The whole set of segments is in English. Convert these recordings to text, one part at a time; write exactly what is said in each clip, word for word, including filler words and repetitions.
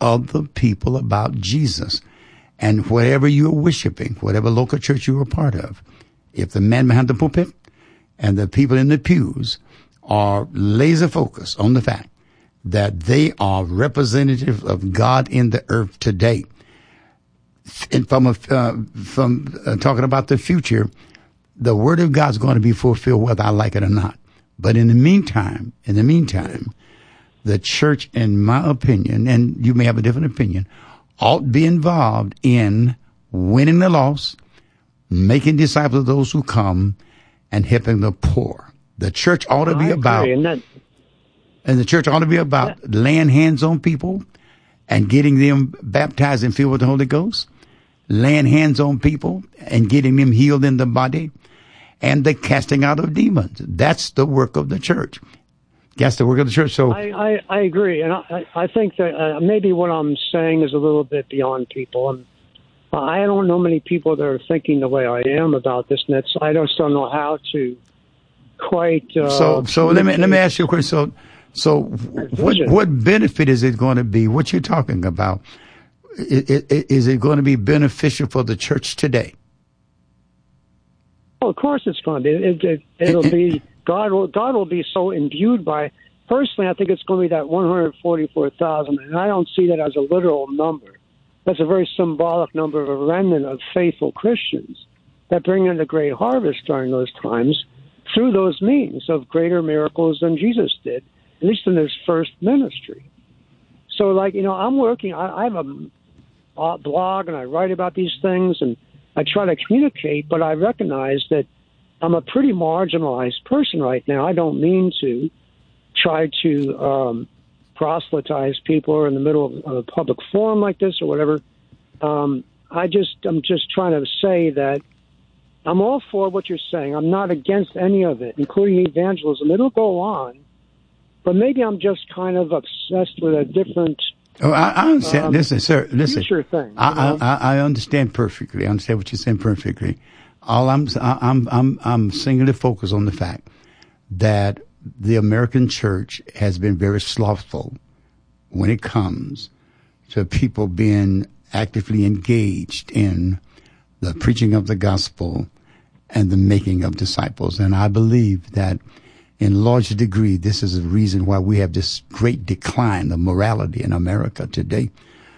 other people about Jesus. And whatever you're worshiping, whatever local church you're a part of, if the man behind the pulpit and the people in the pews are laser focused on the fact that they are representatives of God in the earth today, and from a, uh, from uh, talking about the future, the word of God is going to be fulfilled whether I like it or not. But in the meantime, in the meantime, the church, in my opinion, and you may have a different opinion, ought to be involved in winning the lost, making disciples of those who come, and helping the poor. The church ought to be about, and, that, and the church ought to be about that, laying hands on people and getting them baptized and filled with the Holy Ghost, laying hands on people and getting them healed in the body, and the casting out of demons. That's the work of the church. That's the work of the church. So I, I, I agree, and I, I think that uh, maybe what I'm saying is a little bit beyond people. And I don't know many people that are thinking the way I am about this, and it's, I just don't know how to quite. Uh, so, so let me let me ask you a question. So, so what what benefit is it going to be? What you're talking about? Is, is it going to be beneficial for the church today? Well, of course, it's going to be. It, it, it'll be. God will God will be so imbued by. Personally, I think it's going to be that one hundred forty-four thousand, and I don't see that as a literal number. That's a very symbolic number of a remnant of faithful Christians that bring in the great harvest during those times through those means of greater miracles than Jesus did, at least in his first ministry. So, like, you know, I'm working, I, I have a, a blog and I write about these things and I try to communicate, but I recognize that I'm a pretty marginalized person right now. I don't mean to try to um, proselytize people or in the middle of a public forum like this or whatever. Um, I just, I'm just trying to say that I'm all for what you're saying. I'm not against any of it, including evangelism. It'll go on, but maybe I'm just kind of obsessed with a different. Oh, I, I understand. Um, listen, sir. Listen. Future thing. I, I, I understand perfectly. I understand what you're saying perfectly. All I'm, I'm, I'm, I'm singularly focused on the fact that the American church has been very slothful when it comes to people being actively engaged in the preaching of the gospel and the making of disciples. And I believe that in large degree, this is the reason why we have this great decline of morality in America today.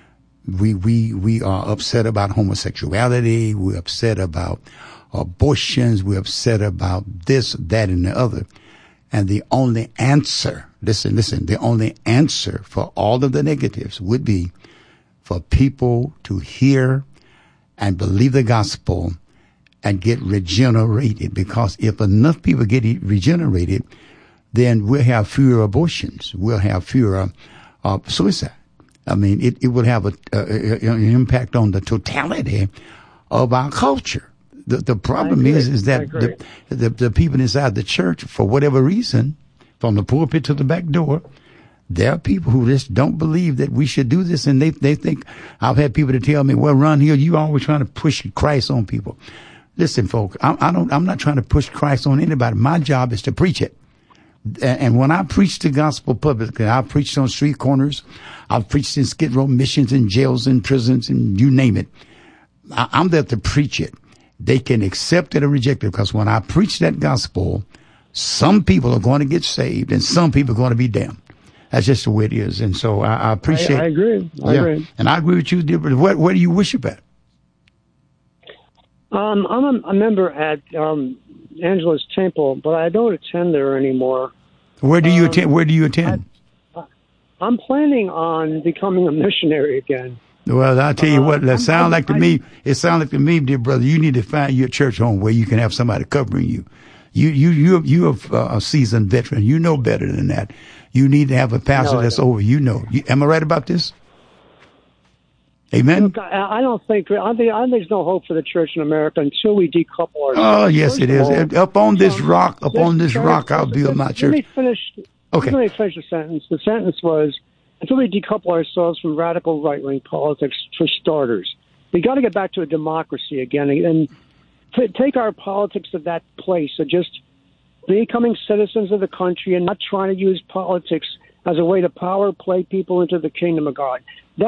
We, we, we are upset about homosexuality. We're upset about abortions. We're upset about this, that, and the other. And the only answer, listen, listen, the only answer for all of the negatives would be for people to hear and believe the gospel and get regenerated. Because if enough people get regenerated, then we'll have fewer abortions. We'll have fewer uh, suicide. I mean, it, it will have a, uh, an impact on the totality of our culture. The, the problem is, is that the, the, the people inside the church, for whatever reason, from the pulpit to the back door, there are people who just don't believe that we should do this. And they, they think, I've had people to tell me, well, Ron Hill, you always trying to push Christ on people. Listen, folks, I, I don't, I'm not trying to push Christ on anybody. My job is to preach it. And when I preach the gospel publicly, I've preached on street corners. I've preached in Skid Row missions and jails and prisons and you name it. I, I'm there to preach it. They can accept it or reject it, because when I preach that gospel, some people are going to get saved and some people are going to be damned. That's just the way it is. And so I, I appreciate. I, I agree. I yeah, agree. And I agree with you, dear. But where, where do you worship at? Um, I'm a, a member at um, Angela's Temple, but I don't attend there anymore. Where do you um, attend? Where do you attend? I, I'm planning on becoming a missionary again. Well, I'll tell you what, that uh, sound like to I, me, it sounds like to me, dear brother, you need to find your church home where you can have somebody covering you. You, you, you, you're a seasoned veteran. You know better than that. You need to have a pastor no, that's over. You know. You, am I right about this? Amen? Look, I, I don't think, I think, I think there's no hope for the church in America until we decouple ourselves. Oh, yes, First it is. All, up on this um, rock, up this on this church, rock, I'll build my church. Let me finish. Okay. Let me finish the sentence. The sentence was, until we decouple ourselves from radical right-wing politics, for starters. We got to get back to a democracy again and t- take our politics to that place of just becoming citizens of the country and not trying to use politics as a way to power play people into the kingdom of God.